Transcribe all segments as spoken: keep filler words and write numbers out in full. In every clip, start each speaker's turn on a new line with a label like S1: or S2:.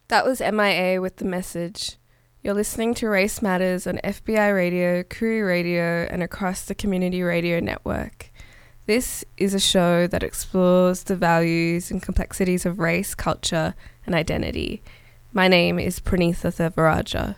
S1: That was M I A with The Message. You're listening to Race Matters on F B I Radio, Koori Radio, and across the Community Radio Network. This is a show that explores the values and complexities of race, culture, and identity. My name is Pranitha Thevaraja.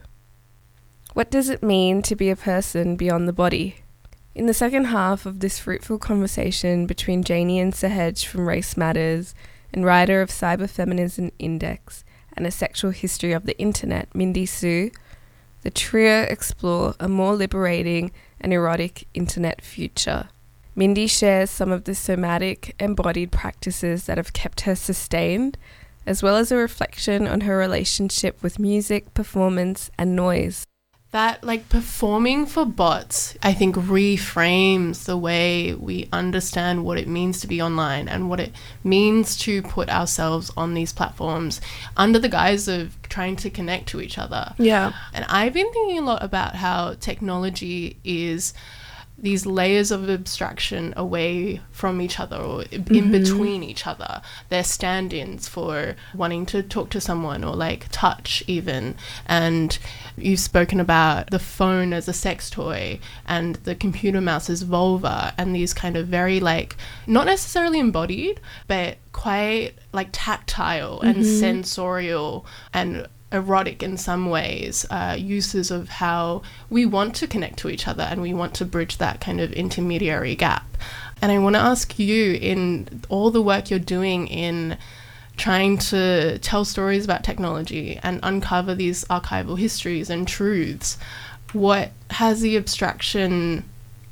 S1: What does it mean to be a person beyond the body? In the second half of this fruitful conversation between Janie and Sahej from Race Matters and writer of Cyberfeminism Index and A Sexual History of the Internet, Mindy Su, the trio explore a more liberating and erotic internet future. Mindy shares some of the somatic, embodied practices that have kept her sustained, as well as a reflection on her relationship with music, performance, and noise.
S2: That, like, performing for bots, I think, reframes the way we understand what it means to be online and what it means to put ourselves on these platforms under the guise of trying to connect to each other.
S3: Yeah.
S2: And I've been thinking a lot about how technology is these layers of abstraction away from each other or in mm-hmm. between each other. They're stand-ins for wanting to talk to someone or like touch even. And you've spoken about the phone as a sex toy and the computer mouse as vulva and these kind of very like, not necessarily embodied, but quite like tactile mm-hmm. and sensorial and erotic in some ways, uh, uses of how we want to connect to each other and we want to bridge that kind of intermediary gap. And I want to ask you, in all the work you're doing in trying to tell stories about technology and uncover these archival histories and truths, what has the abstraction,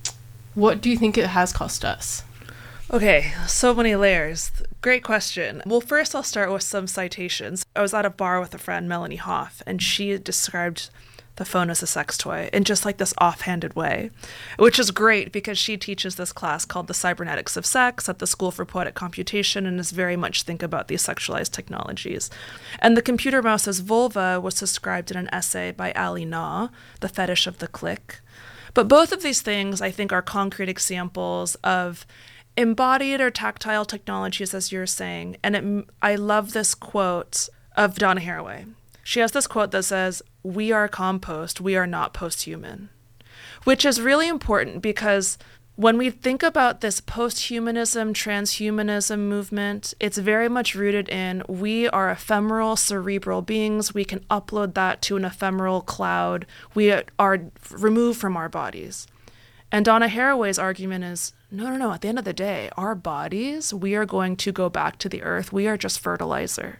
S2: what do you think it has cost us?
S3: Okay, so many layers. Great question. Well, first I'll start with some citations. I was at a bar with a friend, Melanie Hoff, and she described the phone as a sex toy in just like this offhanded way, which is great because she teaches this class called The Cybernetics of Sex at the School for Poetic Computation and is very much think about these sexualized technologies. And the computer mouse as vulva was described in an essay by Ali Na, The Fetish of the Click. But both of these things, I think, are concrete examples of embodied or tactile technologies, as you're saying. And it, I love this quote of Donna Haraway. She has this quote that says, "We are compost, we are not post-human," which is really important because when we think about this post-humanism, transhumanism movement, it's very much rooted in we are ephemeral, cerebral beings. We can upload that to an ephemeral cloud. We are removed from our bodies. And Donna Haraway's argument is, no, no, no, at the end of the day, our bodies, we are going to go back to the earth. We are just fertilizer.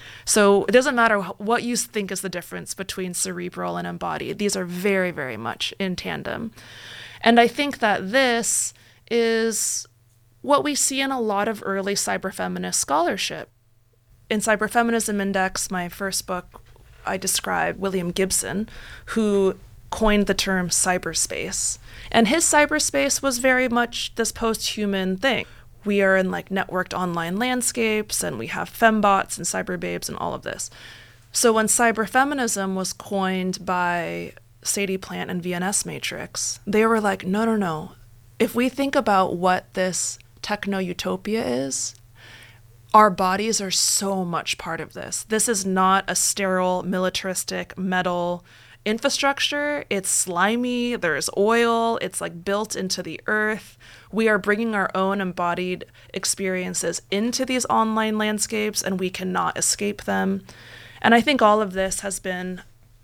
S3: So it doesn't matter what you think is the difference between cerebral and embodied. These are very, very much in tandem. And I think that this is what we see in a lot of early cyberfeminist scholarship. In Cyberfeminism Index, my first book, I describe William Gibson, who coined the term cyberspace. And his cyberspace was very much this post-human thing. We are in like networked online landscapes and we have fembots and cyberbabes and all of this. So when cyberfeminism was coined by Sadie Plant and V N S Matrix, they were like, no, no, no. If we think about what this techno-utopia is, our bodies are so much part of this. This is not a sterile, militaristic, metal infrastructure. It's slimy, there's oil, it's like built into the earth. We are bringing our own embodied experiences into these online landscapes and we cannot escape them. And I think all of this has been,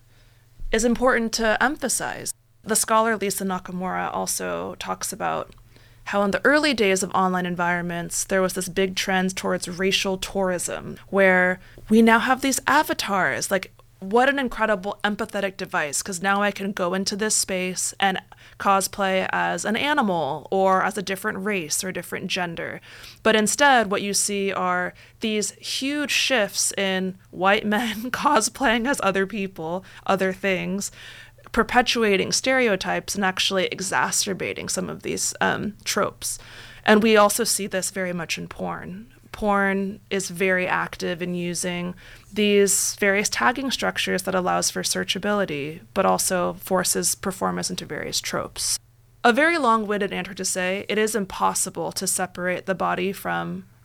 S3: is important to emphasize. The scholar Lisa Nakamura also talks about how in the early days of online environments, there was this big trend towards racial tourism, where we now have these avatars, like what an incredible empathetic device, because now I can go into this space and cosplay as an animal or as a different race or different gender. But instead, what you see are these huge shifts in white men cosplaying as other people, other things, perpetuating stereotypes and actually exacerbating some of these um, tropes. And we also see this very much in porn. Porn is very active in using these various tagging structures that allows for searchability, but also forces performers into various tropes. A very long-winded answer to say, it is impossible to separate the body from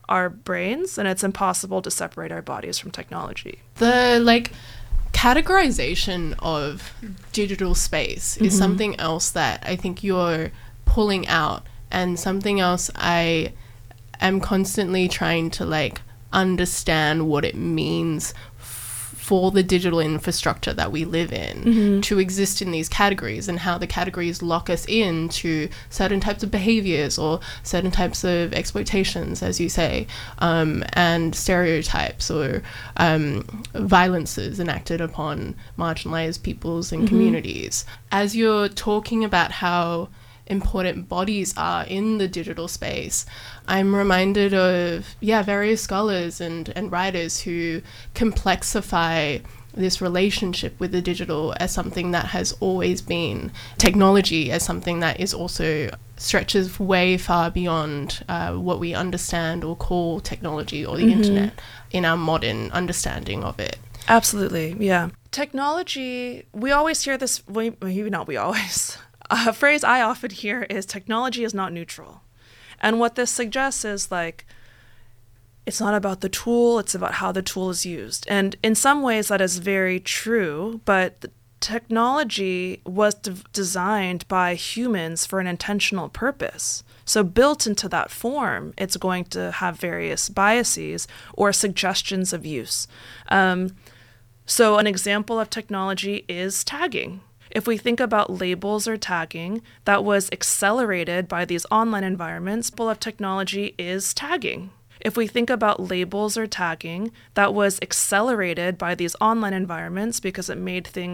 S3: our brains, and it's impossible to separate our bodies from technology.
S2: The like categorization of digital space is
S3: Mhm.
S2: something else that I think you're pulling out, and something else I am constantly trying to like understand what it means f- for the digital infrastructure that we live in
S3: Mhm.
S2: to exist in these categories, and how the categories lock us into certain types of behaviors or certain types of exploitations, as you say, um, and stereotypes or um, violences enacted upon marginalized peoples and
S3: Mhm.
S2: communities. As you're talking about how important bodies are in the digital space, I'm reminded of, yeah, various scholars and, and writers who complexify this relationship with the digital as something that has always been technology, as something that is also stretches way far beyond uh, what we understand or call technology or the
S3: Mhm.
S2: internet in our modern understanding of it.
S3: Absolutely, yeah. Technology, we always hear this, well, maybe not we always, a phrase I often hear is technology is not neutral. And what this suggests is like, it's not about the tool, it's about how the tool is used. And in some ways that is very true, but the technology was de- designed by humans for an intentional purpose. So built into that form, it's going to have various biases or suggestions of use. Um, so an example of technology is tagging. If we think about labels or tagging, that was accelerated by these online environments. Example of technology is tagging. If we think about labels or tagging, that was accelerated by these online environments because it made things